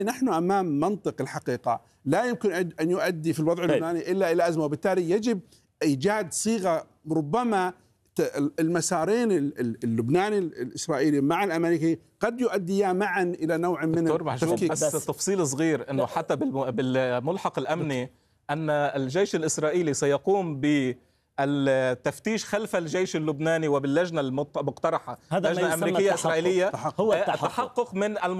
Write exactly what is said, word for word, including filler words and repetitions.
نحن أمام منطق الحقيقة لا يمكن أن يؤدي في الوضع اللبناني إلا إلى أزمة، وبالتالي يجب إيجاد صيغة ربما المسارين اللبناني الإسرائيلي مع الأمريكي قد يؤديا معا إلى نوع من التفكيك. بس تفصيل صغير أنه حتى بالملحق الأمني أن الجيش الإسرائيلي سيقوم بالتفتيش خلف الجيش اللبناني وباللجنة المقترحة، هذا لجنة أمريكية إسرائيلية، هو التحقق من